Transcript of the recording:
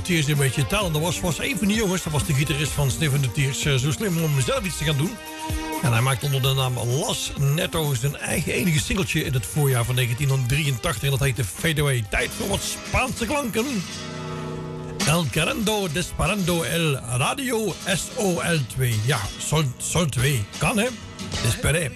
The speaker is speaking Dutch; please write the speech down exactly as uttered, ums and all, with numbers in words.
Tiers een beetje talent was, was een van die jongens. Dat was de gitarist van Sniff de Tiers. Uh, zo slim om zelf iets te gaan doen. En hij maakte onder de naam Las Netto zijn eigen enige singeltje in het voorjaar van negentien drieëntachtig. En dat heette Fade Away. Tijd voor wat Spaanse klanken. El Querendo Desperando El Radio S O L twee. Ja, Sol, Sol twee. Kan hè? Desperé.